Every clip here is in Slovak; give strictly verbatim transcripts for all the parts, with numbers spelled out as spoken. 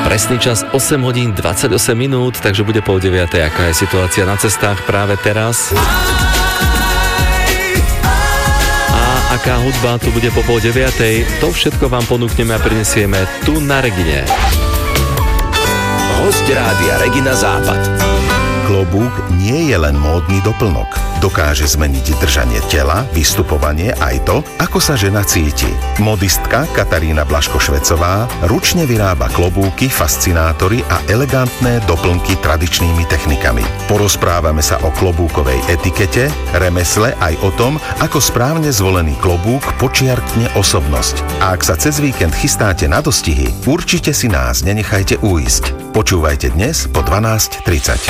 Presný čas osem hodín dvadsaťosem minút, takže bude pol deviatej. Aká je situácia na cestách práve teraz? A aká hudba tu bude po pol deviatej? To všetko vám ponúkneme a prinesieme tu na Regine. Hosť Rádia Regina Západ. Klobúk nie je len módny doplnok. Dokáže zmeniť držanie tela, vystupovanie aj to, ako sa žena cíti. Modistka Katarína Blaško-Švecová ručne vyrába klobúky, fascinátory a elegantné doplnky tradičnými technikami. Porozprávame sa o klobúkovej etikete, remesle aj o tom, ako správne zvolený klobúk počiarkne osobnosť. A ak sa cez víkend chystáte na dostihy, určite si nás nenechajte uísť. Počúvajte dnes po dvanásť tridsať.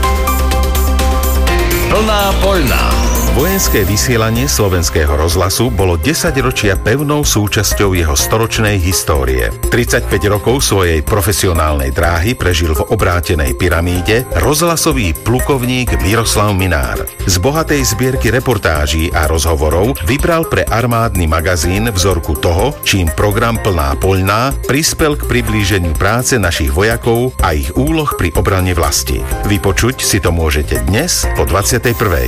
Plná poľná. Vojenské vysielanie slovenského rozhlasu bolo desaťročia pevnou súčasťou jeho storočnej histórie. tridsaťpäť rokov svojej profesionálnej dráhy prežil v obrátenej pyramíde rozhlasový plukovník Miroslav Minár. Z bohatej zbierky reportáží a rozhovorov vybral pre armádny magazín vzorku toho, čím program Plná poľná prispel k priblíženiu práce našich vojakov a ich úloh pri obrane vlasti. Vypočuť si to môžete dnes po dvadsiatej prvej.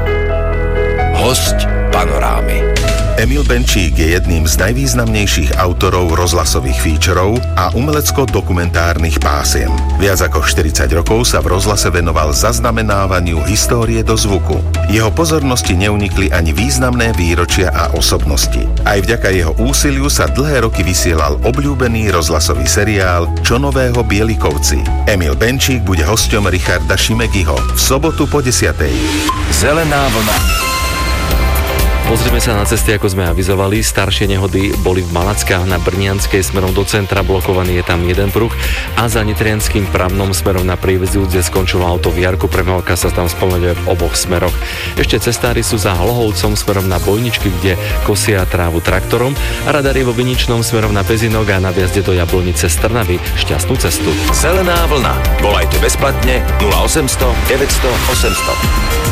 Hosť Panorámy. Emil Benčík je jedným z najvýznamnejších autorov rozhlasových featurov a umelecko-dokumentárnych pásiem. Viac ako štyridsať rokov sa v rozhlase venoval zaznamenávaniu histórie do zvuku. Jeho pozornosti neunikli ani významné výročia a osobnosti. Aj vďaka jeho úsiliu sa dlhé roky vysielal obľúbený rozhlasový seriál Čo nového Bielikovci. Emil Benčík bude hosťom Richarda Šimegiho v sobotu po desiatej. Zelená vlna. Pozrieme sa na cesty, ako sme avizovali. Staršie nehody boli v Malackách na Brnianskej smerom do centra, blokovaný je tam jeden pruh a za Nitrianským Pramnom smerom na Prievidzu, kde skončilo auto v Jarku, premávka sa tam spomeňuje v oboch smeroch. Ešte cestári sú za Hlohovcom smerom na Bojničky, kde kosia trávu traktorom a radar je vo Viničnom smerom na Pezinok a na vjazde do Jablonice z Trnavy. Šťastnú cestu. Zelená vlna. Volajte bezplatne nula osemsto deväťsto osemsto.